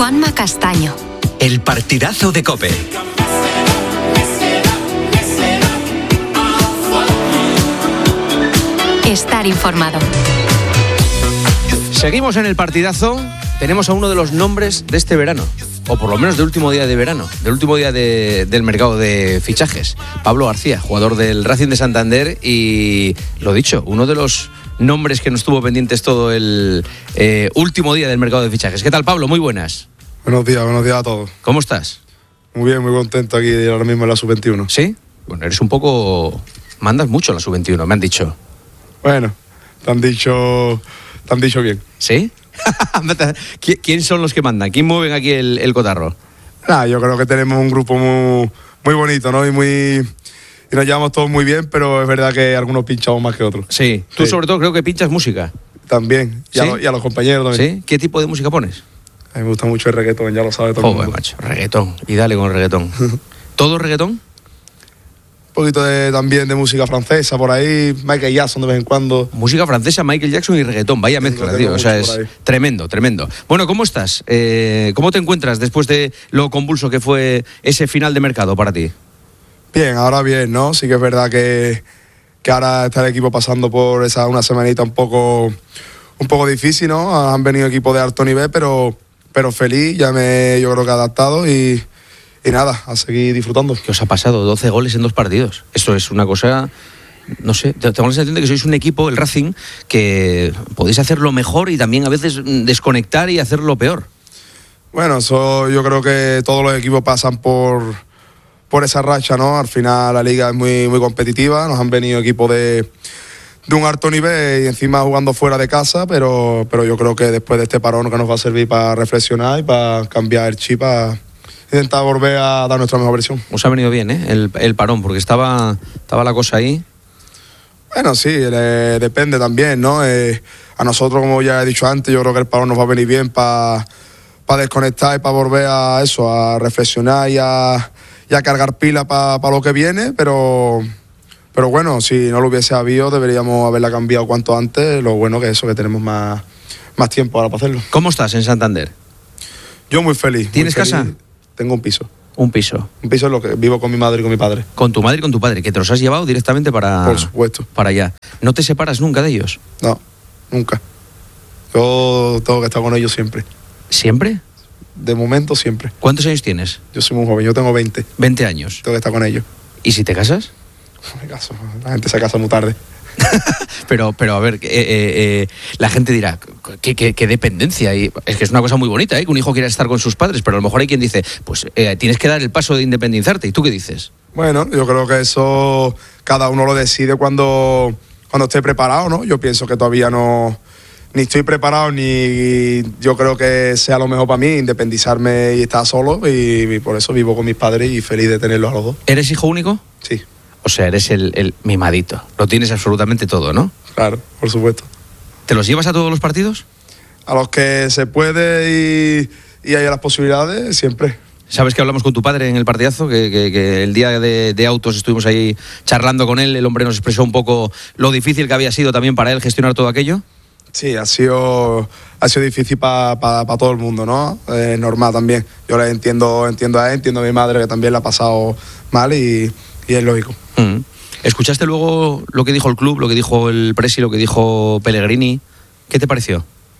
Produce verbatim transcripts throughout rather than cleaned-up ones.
Juanma Castaño. El partidazo de COPE. Estar informado. Seguimos en el partidazo. Tenemos a uno de los nombres de este verano, o por lo menos del último día de verano, del último día de, del mercado de fichajes. Pablo García, jugador del Racing de Santander y, lo dicho, uno de los nombres que nos estuvo pendientes todo el eh, último día del mercado de fichajes. ¿Qué tal, Pablo? Muy buenas. Buenos días, buenos días a todos. ¿Cómo estás? Muy bien, muy contento aquí ahora mismo en la sub veintiuno. ¿Sí? Bueno, eres un poco... mandas mucho en la sub veintiuno, me han dicho. Bueno, te han dicho, te han dicho bien. ¿Sí? ¿Quién son los que mandan? ¿Quién mueven aquí el, el cotarro? Nah, yo creo que tenemos un grupo muy, muy bonito, ¿no? Y muy y nos llevamos todos muy bien, pero es verdad que algunos pinchamos más que otros. Sí. Tú Sí. sobre todo creo que pinchas música. También. Y, ¿Sí? a, los, y a los compañeros también. ¿Sí? ¿Qué tipo de música pones? A mí me gusta mucho el reggaetón, ya lo sabe todo el Joder, mundo. macho. Reggaetón. Y dale con el reggaetón. ¿Todo reggaetón? Un poquito de, también de música francesa por ahí, Michael Jackson de vez en cuando. Música francesa, Michael Jackson y reggaetón. Vaya mezcla, tengo tío. O sea, mucho es por ahí. tremendo, tremendo. Bueno, ¿cómo estás? Eh, ¿Cómo te encuentras después de lo convulso que fue ese final de mercado para ti? Bien, ahora bien, ¿no? Sí que es verdad que, que ahora está el equipo pasando por esa una semanita un poco, un poco difícil, ¿no? Han venido equipos de alto nivel, pero, pero feliz, ya me yo creo que adaptado y, y nada, a seguir disfrutando. ¿Qué os ha pasado? doce goles en dos partidos. Esto es una cosa... No sé, tengo la sensación de que sois un equipo, el Racing, que podéis hacerlo mejor y también a veces desconectar y hacerlo peor. Bueno, eso yo creo que todos los equipos pasan por, por esa racha, ¿no? Al final la liga es muy, muy competitiva, nos han venido equipos de, de un alto nivel y encima jugando fuera de casa, pero, pero yo creo que después de este parón que nos va a servir para reflexionar y para cambiar el chip, para intentar volver a dar nuestra mejor versión. Os ha venido bien, ¿eh? El, el parón, porque estaba, estaba la cosa ahí. Bueno, sí, le, depende también, ¿no? Eh, a nosotros, como ya he dicho antes, yo creo que el parón nos va a venir bien para pa desconectar y para volver a eso, a reflexionar y a, y a cargar pila para pa lo que viene, pero, pero bueno, si no lo hubiese habido, deberíamos haberla cambiado cuanto antes. Lo bueno que es eso, que tenemos más, más tiempo ahora para hacerlo. ¿Cómo estás en Santander? Yo muy feliz. ¿Tienes muy feliz. casa? Tengo un piso. Un piso. Un piso en lo que vivo con mi madre y con mi padre. Con tu madre y con tu padre, que te los has llevado directamente para... Por supuesto. Para allá. ¿No te separas nunca de ellos? No, nunca. Yo tengo que estar con ellos siempre. ¿Siempre? De momento, siempre. ¿Cuántos años tienes? Yo soy muy joven, yo tengo veinte. veinte años. Tengo que estar con ellos. ¿Y si te casas? Me caso, la gente se casa muy tarde. pero, pero a ver, eh, eh, eh, la gente dirá, ¿qué, qué, qué dependencia? Y es que es una cosa muy bonita, ¿eh? Que un hijo quiera estar con sus padres, pero a lo mejor hay quien dice, pues eh, tienes que dar el paso de independizarte. ¿Y tú qué dices? Bueno, yo creo que eso cada uno lo decide cuando, cuando esté preparado, ¿no? Yo pienso que todavía no... Ni estoy preparado, ni yo creo que sea lo mejor para mí, independizarme y estar solo, y, y por eso vivo con mis padres y feliz de tenerlos a los dos. ¿Eres hijo único? Sí. O sea, eres el, el mimadito. Lo tienes absolutamente todo, ¿no? Claro, por supuesto. ¿Te los llevas a todos los partidos? A los que se puede y, y hay las posibilidades, siempre. ¿Sabes que hablamos con tu padre en el partidazo? Que, que, que el día de, de autos estuvimos ahí charlando con él. El hombre nos expresó un poco lo difícil que había sido también para él gestionar todo aquello. Sí, ha sido, ha sido difícil para pa, pa todo el mundo, ¿no? Es normal también. Yo le entiendo, entiendo a él, entiendo a mi madre que también la ha pasado mal y, y es lógico. Mm. ¿Escuchaste luego lo que dijo el club, lo que dijo el Presi, lo que dijo Pellegrini? ¿Qué te pareció?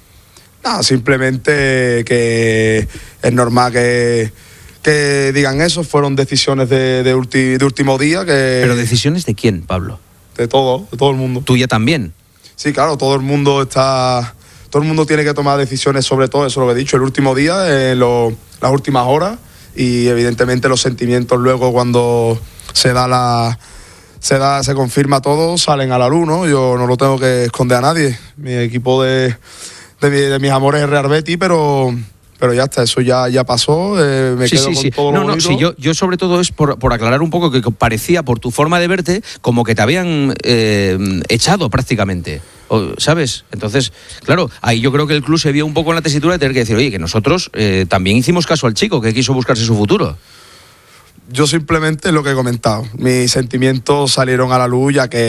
No, simplemente que es normal que, que digan eso. Fueron decisiones de, de, ulti, de último día. Que ¿Pero decisiones de quién, Pablo? De todo, de todo el mundo. ¿Tuya también? Sí, claro, todo el mundo está... Todo el mundo tiene que tomar decisiones sobre todo, eso es lo que he dicho, el último día, en lo, las últimas horas, y evidentemente los sentimientos luego cuando se da la... Se, da, se confirma todo, salen a la luz, ¿no? Yo no lo tengo que esconder a nadie. Mi equipo de, de, mi, de mis amores es Real Betis, pero, pero ya está, eso ya, ya pasó. Eh, me sí, quedo sí, con sí. todo no, lo no, bonito. sí, yo, yo sobre todo es por, por aclarar un poco que parecía, por tu forma de verte, como que te habían eh, echado prácticamente. O, ¿sabes? Entonces, claro, ahí yo creo que el club se vio un poco en la tesitura de tener que decir, oye, que nosotros eh, también hicimos caso al chico que quiso buscarse su futuro. Yo simplemente lo que he comentado, mis sentimientos salieron a la luz ya que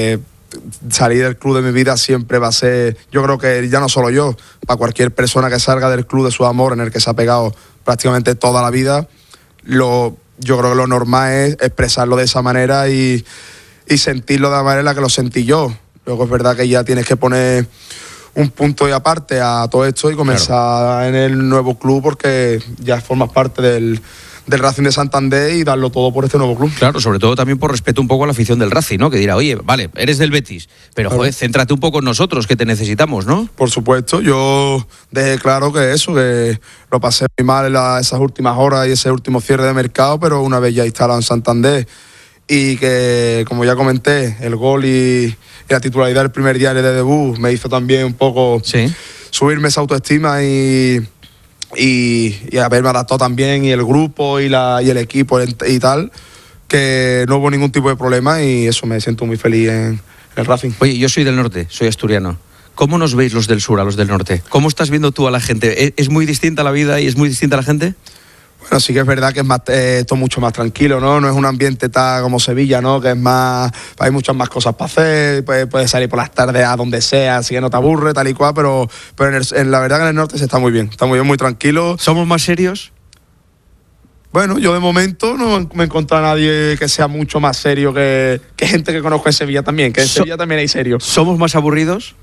salir del club de mi vida siempre va a ser, yo creo que ya no solo yo, para cualquier persona que salga del club de su amor en el que se ha pegado prácticamente toda la vida, lo, yo creo que lo normal es expresarlo de esa manera y, y sentirlo de la manera que lo sentí yo. Luego es verdad que ya tienes que poner un punto y aparte a todo esto y comenzar claro. en el nuevo club porque ya formas parte del, del Racing de Santander y darlo todo por este nuevo club. Claro, sobre todo también por respeto un poco a la afición del Racing, ¿no? Que dirá, oye, vale, eres del Betis, pero claro. joder, céntrate un poco en nosotros, que te necesitamos, ¿no? Por supuesto, yo dejé claro que eso, que lo pasé muy mal en la, esas últimas horas y ese último cierre de mercado, pero una vez ya instalado en Santander y que, como ya comenté, el gol y, y la titularidad del primer día de debut me hizo también un poco sí. subirme esa autoestima y, y, y haberme adaptado también y el grupo y, la, y el equipo y tal, que no hubo ningún tipo de problema y eso me siento muy feliz en, en el Racing. Oye, yo soy del norte, soy asturiano. ¿Cómo nos veis los del sur a los del norte? ¿Cómo estás viendo tú a la gente? ¿Es muy distinta la vida y es muy distinta la gente? Bueno, sí que es verdad que es más, eh, todo mucho más tranquilo, ¿no? No es un ambiente tan como Sevilla, ¿no? Que es más, hay muchas más cosas para hacer, puedes, puedes salir por las tardes a donde sea, así que no te aburre, tal y cual, pero, pero en, el, en la verdad que en el norte se está muy bien, está muy bien, muy tranquilo. ¿Somos más serios? Bueno, yo de momento no me he encontrado a nadie que sea mucho más serio que, que gente que conozco en Sevilla también, que en so- Sevilla también hay serios. ¿Somos más aburridos?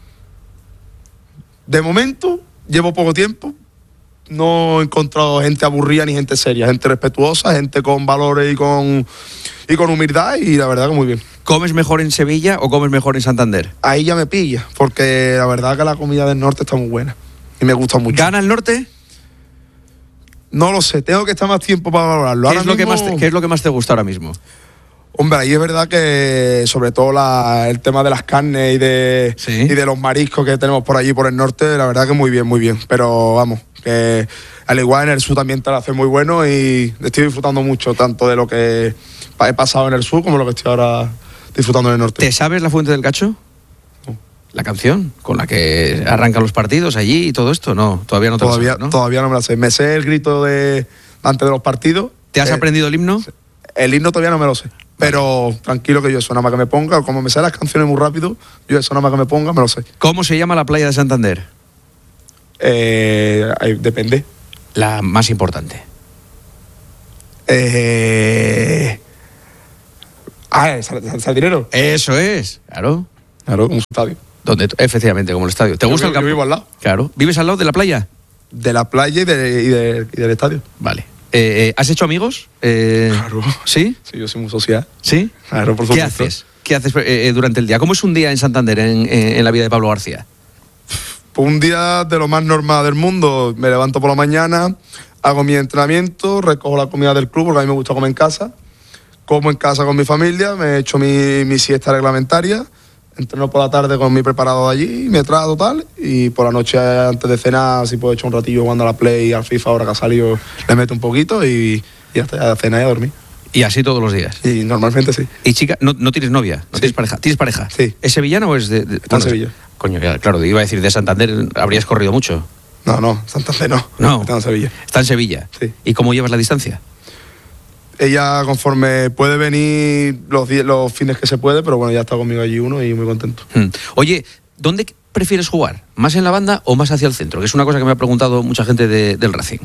De momento, llevo poco tiempo. No he encontrado gente aburrida ni gente seria, gente respetuosa, gente con valores y con, y con humildad y la verdad que muy bien. ¿Comes mejor en Sevilla o comes mejor en Santander? Ahí ya me pilla, porque la verdad que la comida del norte está muy buena y me gusta mucho. ¿Gana el norte? No lo sé, tengo que estar más tiempo para valorarlo. ¿Qué, es, lo mismo, que más te, ¿qué es lo que más te gusta ahora mismo? Hombre, ahí es verdad que sobre todo la, el tema de las carnes y de, ¿sí? y de los mariscos que tenemos por allí, por el norte, la verdad que muy bien, muy bien. Pero vamos, que al igual en el sur también te lo hace muy bueno y estoy disfrutando mucho, tanto de lo que he pasado en el sur como lo que estoy ahora disfrutando en el norte. ¿Te sabes La Fuente del Cacho? No. La canción con la que arrancan los partidos allí y todo esto, no, todavía no te todavía, lo sabes, ¿no? Todavía no me la sé. Me sé el grito de antes de los partidos. ¿Te has eh, aprendido el himno? El himno todavía no me lo sé. Pero vale. Tranquilo que yo eso nada más que me ponga, como me sé las canciones muy rápido, yo eso nada más que me ponga, me lo sé. ¿Cómo se llama la playa de Santander? Eh, depende. La más importante. Eh... Ah, el Sardinero. Eso es, claro. Claro, como un estadio. Donde, efectivamente, como el estadio. ¿Te yo gusta vivo, el campo? Yo vivo al lado. Claro. ¿Vives al lado de la playa? De la playa y, de, y, de, y del estadio. Vale. Eh, eh, ¿Has hecho amigos? Eh, claro. ¿Sí? Sí, yo soy muy social. ¿Sí? Claro, por supuesto. ¿Qué haces? ¿Qué haces eh, durante el día? ¿Cómo es un día en Santander, en, en la vida de Pablo García? Pues un día de lo más normal del mundo. Me levanto por la mañana, hago mi entrenamiento, recojo la comida del club, porque a mí me gusta comer en casa. Como en casa con mi familia, me echo mi, mi siesta reglamentaria, entreno por la tarde con mi preparado de allí, me trato tal, y por la noche antes de cenar, si puedo echar un ratillo jugando a la Play y al FIFA, ahora que ha salido, le meto un poquito y, y hasta ya cenar y a dormir. ¿Y así todos los días? Y normalmente sí. ¿Y chica, no, no tienes novia? ¿No sí. tienes pareja? ¿Tienes pareja? Sí. ¿Es sevillana o es de...? de Está bueno, en Sevilla. Coño, ya, claro, iba a decir de Santander, habrías corrido mucho. No, no, Santander no. No. Está en Sevilla. Está en Sevilla. Sí. ¿Y cómo llevas la distancia? Ella, conforme puede venir los, los fines que se puede, pero bueno, ya está conmigo allí uno y muy contento. Hmm. Oye, ¿dónde prefieres jugar? ¿Más en la banda o más hacia el centro? Que es una cosa que me ha preguntado mucha gente de, del Racing.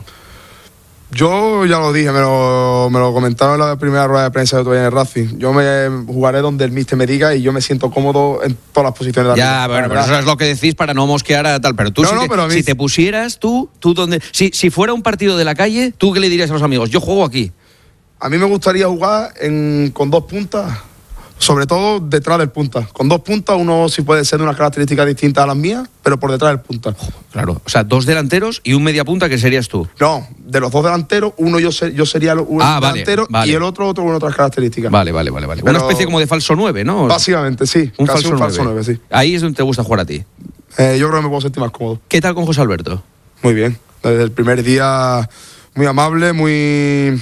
Yo ya lo dije, me lo, me lo comentaron en la primera rueda de prensa que tuve en el Racing. Yo me jugaré donde el míster me diga y yo me siento cómodo en todas las posiciones de la Ya, bueno, pero eso es lo que decís para no mosquear a tal. Pero tú, no, si, no, te, pero a mí... si te pusieras, tú, tú donde, si, si fuera un partido de la calle, ¿tú qué le dirías a los amigos? Yo juego aquí. A mí me gustaría jugar en, con dos puntas, sobre todo detrás del punta. Con dos puntas, uno sí puede ser de unas características distintas a las mías, pero por detrás del punta. Claro, o sea, dos delanteros y un media punta que serías tú. No, de los dos delanteros, uno yo, ser, yo sería un ah, delantero vale, vale. y el otro otro con otras características. Vale, vale, vale. vale. Pero una especie como de falso nueve, ¿no? Básicamente, sí. Un, casi falso, un falso nueve. nueve, sí. Ahí es donde te gusta jugar a ti. Eh, yo creo que me puedo sentir más cómodo. ¿Qué tal con José Alberto? Muy bien. Desde el primer día, muy amable, muy...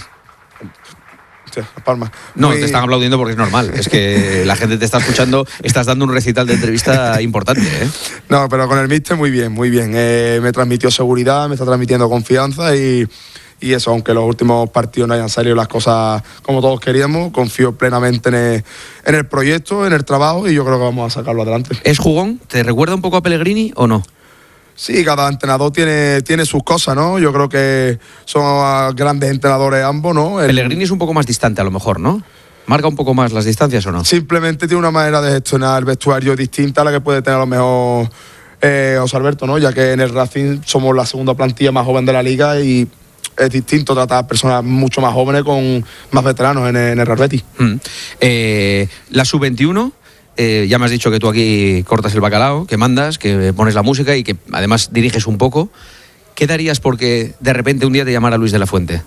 Las palmas. No, muy... te están aplaudiendo porque es normal. Es que la gente te está escuchando, estás dando un recital de entrevista importante, ¿eh? No, pero con el míster muy bien, muy bien. Eh, me transmitió seguridad, me está transmitiendo confianza y, y eso, aunque los últimos partidos no hayan salido las cosas como todos queríamos, confío plenamente en el, en el proyecto, en el trabajo, y yo creo que vamos a sacarlo adelante. ¿Es jugón? ¿Te recuerda un poco a Pellegrini o no? Sí, cada entrenador tiene, tiene sus cosas, ¿no? Yo creo que son grandes entrenadores ambos, ¿no? El... Pellegrini es un poco más distante a lo mejor, ¿no? ¿Marca un poco más las distancias o no? Simplemente tiene una manera de gestionar el vestuario distinta a la que puede tener a lo mejor eh, José Alberto, ¿no? Ya que en el Racing somos la segunda plantilla más joven de la liga y es distinto tratar a personas mucho más jóvenes con más veteranos en el, en el Real Betis. Mm. Eh, la sub veintiuno... Eh, ya me has dicho que tú aquí cortas el bacalao, que mandas, que pones la música y que además diriges un poco. ¿Qué darías porque de repente un día te llamara Luis de la Fuente?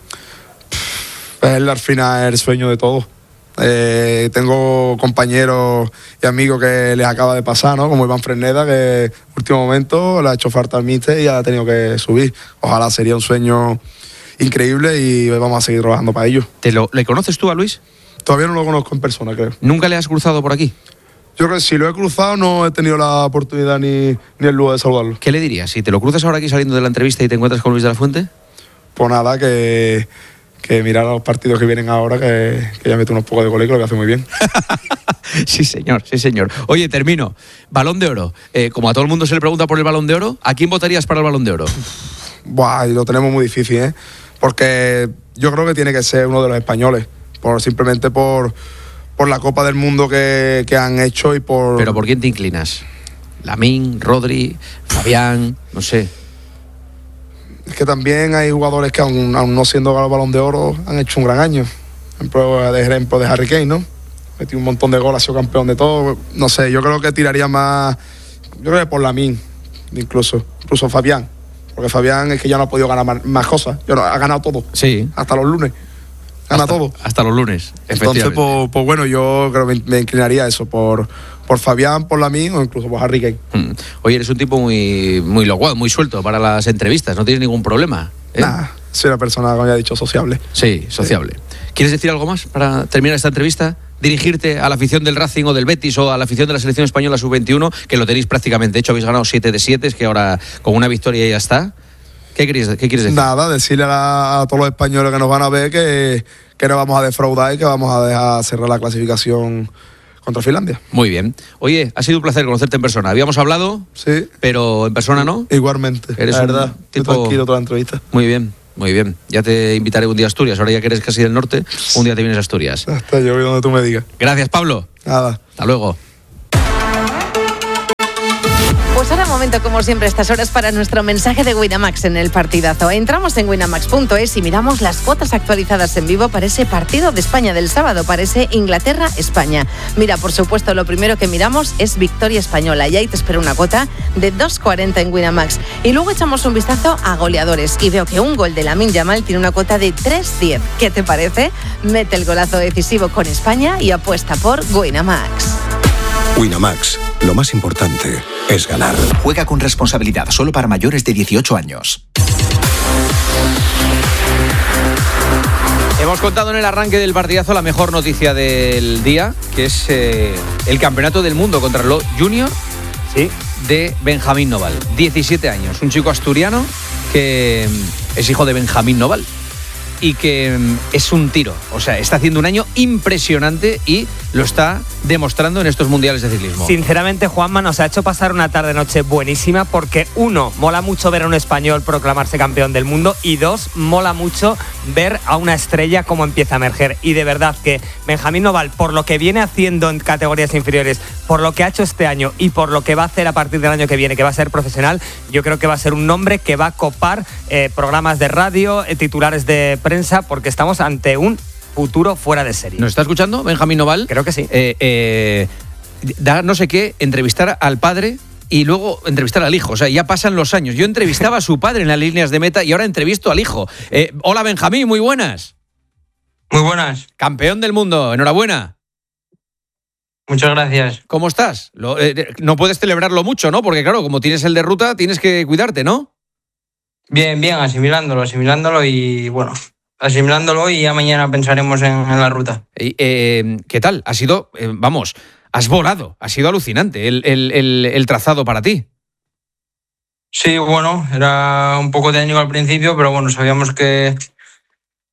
Es al final el sueño de todos. Eh, tengo compañeros y amigos que les acaba de pasar, ¿no? Como Iván Fresneda, que en último momento le ha hecho falta al míster y ha tenido que subir. Ojalá, sería un sueño increíble y vamos a seguir trabajando para ello. ¿Te lo, ¿Le conoces tú a Luis? Todavía no lo conozco en persona, creo. ¿Nunca le has cruzado por aquí? Yo creo que si lo he cruzado no he tenido la oportunidad ni, ni el lugar de saludarlo. ¿Qué le dirías? Si te lo cruzas ahora aquí saliendo de la entrevista y te encuentras con Luis de la Fuente. Pues nada, que, que mirar los partidos que vienen ahora, que, que ya mete unos pocos de goles, que lo que hace muy bien. Sí, señor, sí, señor. Oye, termino. Balón de Oro. Eh, como a todo el mundo se le pregunta por el Balón de Oro, ¿a quién votarías para el Balón de Oro? Buah, y lo tenemos muy difícil, ¿eh? Porque yo creo que tiene que ser uno de los españoles, por simplemente por... por la Copa del Mundo que, que han hecho y por... ¿Pero por quién te inclinas? ¿Lamín, Rodri, Fabián? No sé. Es que también hay jugadores que aún, aún no siendo Balón de Oro han hecho un gran año. Ejemplo de, ejemplo de Harry Kane, ¿no? Metió un montón de goles, ha sido campeón de todo. No sé, yo creo que tiraría más... Yo creo que por Lamín, incluso. Incluso Fabián. Porque Fabián es que ya no ha podido ganar más, más cosas. Yo no, ha ganado todo. Sí. Hasta los lunes. Gana hasta, todo. Hasta los lunes, efectivamente. Entonces, pues, pues bueno, yo creo que me, me inclinaría a eso, por, por Fabián, por Lamín o incluso por Harry Kane. Mm. Oye, eres un tipo muy, muy locuaz, muy suelto para las entrevistas, no tienes ningún problema, ¿eh? Nah, soy una persona, como ya he dicho, sociable. Sí, sociable. Sí. ¿Quieres decir algo más para terminar esta entrevista? ¿Dirigirte a la afición del Racing o del Betis o a la afición de la selección española sub veintiuno, que lo tenéis prácticamente hecho, habéis ganado siete de siete, es que ahora con una victoria ya está? ¿Qué quieres, qué quieres decir? Nada, decirle a, a todos los españoles que nos van a ver que, que no vamos a defraudar y que vamos a dejar cerrar la clasificación contra Finlandia. Muy bien. Oye, ha sido un placer conocerte en persona. Habíamos hablado, sí, pero en persona no. Igualmente. Eres la verdad, un tipo tranquilo toda la entrevista. Muy bien, muy bien. Ya te invitaré un día a Asturias. Ahora ya que eres casi del norte, un día te vienes a Asturias. Hasta yo voy donde tú me digas. Gracias, Pablo. Nada. Hasta luego. Pues ahora momento, como siempre, a estas horas para nuestro mensaje de Winamax en el partidazo. Entramos en winamax punto es y miramos las cuotas actualizadas en vivo para ese partido de España del sábado, para ese Inglaterra-España. Mira, por supuesto, lo primero que miramos es victoria española y ahí te espera una cuota de dos cuarenta en Winamax. Y luego echamos un vistazo a goleadores y veo que un gol de Lamine Yamal tiene una cuota de tres diez. ¿Qué te parece? Mete el golazo decisivo con España y apuesta por Winamax. Winamax, lo más importante es ganar. Juega con responsabilidad, solo para mayores de dieciocho años. Hemos contado en el arranque del partidazo la mejor noticia del día, que es eh, el campeonato del mundo contrarreloj junior, sí, de Benjamín Noval. diecisiete años, un chico asturiano que es hijo de Benjamín Noval y que es un tiro, o sea, está haciendo un año impresionante y lo está demostrando en estos mundiales de ciclismo. Sinceramente, Juanma, nos ha hecho pasar una tarde-noche buenísima porque, uno, mola mucho ver a un español proclamarse campeón del mundo y dos, mola mucho ver a una estrella cómo empieza a emerger. Y de verdad que Benjamín Noval, por lo que viene haciendo en categorías inferiores, por lo que ha hecho este año y por lo que va a hacer a partir del año que viene, que va a ser profesional, yo creo que va a ser un nombre que va a copar eh, programas de radio, eh, titulares de prensa, porque estamos ante un futuro fuera de serie. ¿Nos está escuchando Benjamín Noval? Creo que sí. Eh, eh, da no sé qué, entrevistar al padre y luego entrevistar al hijo. O sea, ya pasan los años. Yo entrevistaba a su padre en las líneas de meta y ahora entrevisto al hijo. Eh, hola, Benjamín, muy buenas. Muy buenas. Campeón del mundo, enhorabuena. Muchas gracias. ¿Cómo estás? Lo, eh, no puedes celebrarlo mucho, ¿no? Porque claro, como tienes el de ruta, tienes que cuidarte, ¿no? Bien, bien, asimilándolo, asimilándolo y bueno... asimilándolo y ya mañana pensaremos en, en la ruta. Eh, ¿Qué tal? Ha sido, eh, vamos, has volado, ha sido alucinante el, el, el, el trazado para ti. Sí, bueno, era un poco técnico al principio, pero bueno, sabíamos que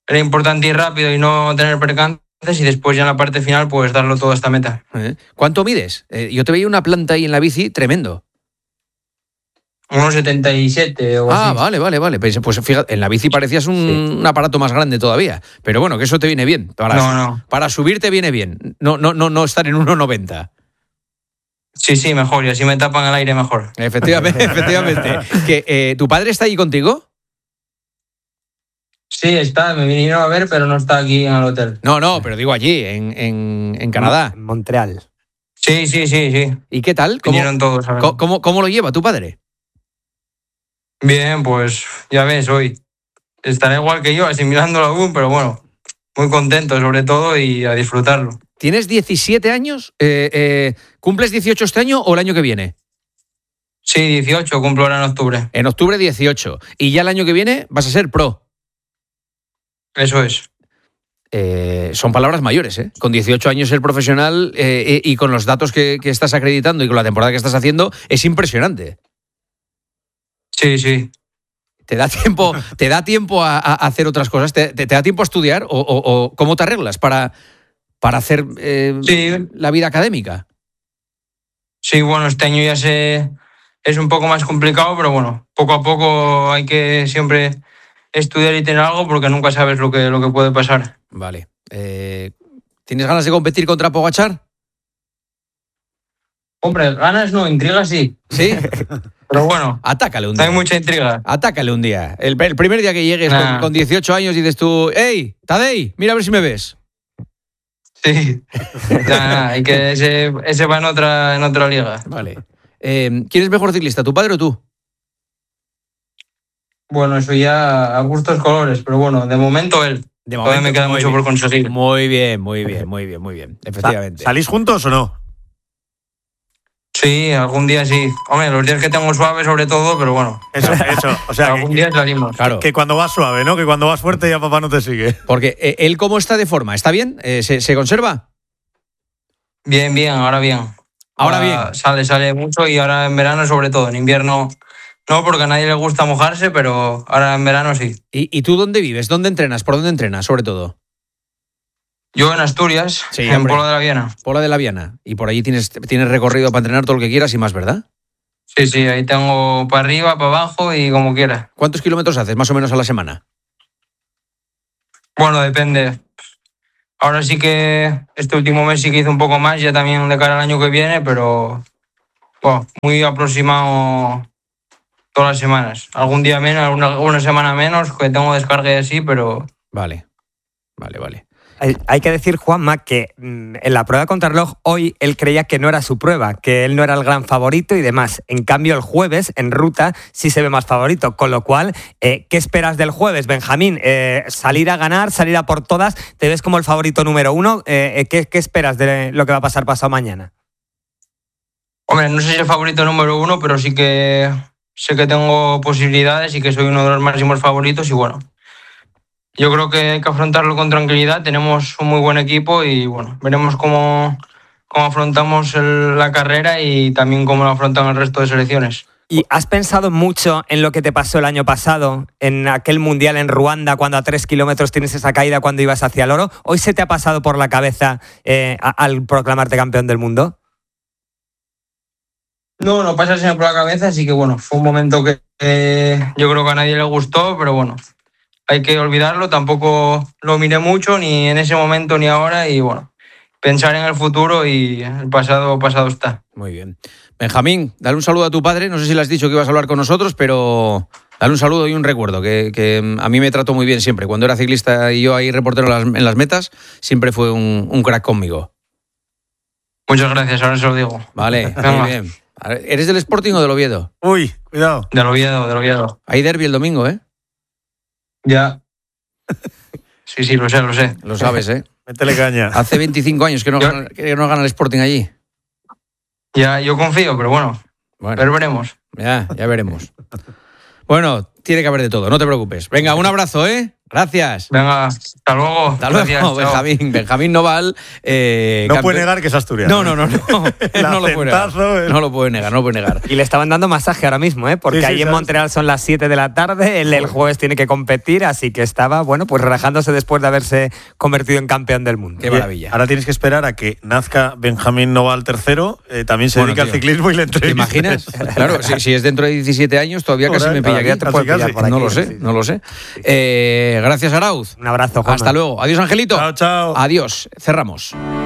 era importante ir rápido y no tener percances y después ya en la parte final pues darlo todo a esta meta. ¿Eh? ¿Cuánto mides? Eh, yo te veía una planta ahí en la bici tremendo. uno setenta y siete o Ah, así. vale, vale, vale. Pues, pues fíjate, en la bici parecías un, sí. un aparato más grande todavía. Pero bueno, que eso te viene bien. Para, no, no. Para subir te viene bien. No, no, no, no estar en uno noventa. Sí, sí, mejor. Y así me tapan el aire mejor. Efectivamente, efectivamente. ¿Que, eh, ¿Tu padre está ahí contigo? Sí, está. Me vinieron a ver, pero no está aquí en el hotel. No, no, pero digo allí, en, en, en Canadá. En Montreal. Sí, sí, sí, sí. ¿Y qué tal? ¿Cómo, vinieron todos a ver. ¿cómo, cómo, ¿Cómo lo lleva tu padre? Bien, pues ya ves, hoy estará igual que yo, asimilándolo aún, pero bueno, muy contento sobre todo y a disfrutarlo. ¿Tienes diecisiete años? Eh, eh, ¿Cumples dieciocho este año o el año que viene? Sí, dieciocho, cumplo ahora en octubre. En octubre dieciocho. ¿Y ya el año que viene vas a ser pro? Eso es. Eh, son palabras mayores, ¿eh? Con dieciocho años ser profesional eh, y con los datos que, que estás acreditando y con la temporada que estás haciendo, es impresionante. Sí, sí. ¿Te da tiempo, te da tiempo a, a hacer otras cosas? ¿Te, te, te da tiempo a estudiar? ¿O, o, o cómo te arreglas para, para hacer eh, sí. la vida académica? Sí, bueno, este año ya se, es un poco más complicado, pero bueno, poco a poco hay que siempre estudiar y tener algo porque nunca sabes lo que, lo que puede pasar. Vale. Eh, ¿Tienes ganas de competir contra Pogačar? Hombre, ganas no, intriga sí. ¿Sí? Pero bueno, atácale un día. Hay mucha intriga. Atácale un día. El, el primer día que llegues nah. con, con dieciocho años y dices tú, ¡Ey, Tadej, mira a ver si me ves! Sí. nah, nah, hay que ese, ese va en otra, en otra liga. Vale. Eh, ¿Quién es mejor ciclista, tu padre o tú? Bueno, eso ya a gustos colores, pero bueno, de momento él. De momento, todavía me queda mucho bien. por conseguir. Muy bien, muy bien, muy bien, muy bien. Efectivamente. ¿Salís juntos o no? Sí, algún día sí. Hombre, los días que tengo suave sobre todo, pero bueno. Eso, eso. O sea, algún que, día salimos. Claro. Que cuando vas suave, ¿no? Que cuando vas fuerte ya papá no te sigue. Porque eh, él, ¿cómo está de forma? ¿Está bien? Eh, ¿se, ¿Se conserva? Bien, bien, ahora bien. Ahora, ahora bien. Sale, sale mucho y ahora en verano sobre todo. En invierno no, porque a nadie le gusta mojarse, pero ahora en verano sí. ¿Y, y tú dónde vives? ¿Dónde entrenas? ¿Por dónde entrenas, sobre todo? Yo en Asturias, sí, en hombre. Pola de la Viana. Pola de la Viana. Y por allí tienes, tienes recorrido para entrenar todo lo que quieras y más, ¿verdad? Sí, sí, ahí tengo para arriba, para abajo y como quiera. ¿Cuántos kilómetros haces más o menos a la semana? Bueno, depende. Ahora sí que este último mes sí que hice un poco más, ya también de cara al año que viene, pero bueno, muy aproximado todas las semanas. Algún día menos, una, una semana menos, que tengo descarga y así, pero... Vale, vale, vale. Hay, hay que decir, Juanma, que mmm, en la prueba contrarreloj hoy él creía que no era su prueba, que él no era el gran favorito y demás. En cambio, el jueves, en ruta, sí se ve más favorito. Con lo cual, eh, ¿qué esperas del jueves, Benjamín? Eh, ¿Salir a ganar, salir a por todas? ¿Te ves como el favorito número uno? Eh, ¿qué, ¿Qué esperas de lo que va a pasar pasado mañana? Hombre, no sé si el favorito número uno, pero sí que sé que tengo posibilidades y que soy uno de los máximos favoritos y bueno... Yo creo que hay que afrontarlo con tranquilidad, tenemos un muy buen equipo y bueno, veremos cómo, cómo afrontamos el, la carrera y también cómo lo afrontan el resto de selecciones. ¿Y has pensado mucho en lo que te pasó el año pasado, en aquel mundial en Ruanda, cuando a tres kilómetros tienes esa caída cuando ibas hacia el oro? ¿Hoy se te ha pasado por la cabeza eh, a, al proclamarte campeón del mundo? No, no pasa por la cabeza, así que bueno, fue un momento que eh, yo creo que a nadie le gustó, pero bueno... Hay que olvidarlo, tampoco lo miré mucho, ni en ese momento ni ahora, y bueno, pensar en el futuro y el pasado, pasado está. Muy bien. Benjamín, dale un saludo a tu padre, no sé si le has dicho que ibas a hablar con nosotros, pero dale un saludo y un recuerdo, que, que a mí me trató muy bien siempre. Cuando era ciclista y yo ahí reportero en las, en las metas, siempre fue un, un crack conmigo. Muchas gracias, ahora se lo digo. Vale, muy bien. ¿Eres del Sporting o del Oviedo? Uy, cuidado. Del Oviedo, del Oviedo. Hay derbi el domingo, ¿eh? Ya. Sí, sí, lo sé, lo sé. Lo sabes, ¿eh? Métele caña. Hace veinticinco años que no, yo, gana, que no gana el Sporting allí. Ya, yo confío, pero bueno, bueno pero veremos. Ya, ya veremos. Bueno, tiene que haber de todo, no te preocupes. Venga, un abrazo, ¿eh? Gracias. Venga, hasta luego. Hasta luego, Gracias, chao. Benjamín. Benjamín Noval. Eh, No campeón- puede negar que es asturiano. No, no, no. No, Él no lo puede negar. acentazo, el- No lo puede negar, no lo puede negar. Y le estaban dando masaje ahora mismo, ¿eh? Porque Sí, sí, ahí en ¿sabes? Montreal son las siete de la tarde, él el jueves tiene que competir, así que estaba, bueno, pues relajándose después de haberse convertido en campeón del mundo. Qué maravilla. Ahora tienes que esperar a que nazca Benjamín Noval tercero, eh, también se Bueno, dedica tío. al ciclismo y le ¿Te entrevistas. imaginas? Claro, si, si es dentro de diecisiete años, todavía Por casi ahí, me pilla todavía aquí. te puede pillar por No aquí, lo sé, sí, sí. no lo sé. Eh, gracias, Arauz. Un abrazo, Juanma. Hasta luego. Adiós, Angelito. Chao, chao. Adiós. Cerramos.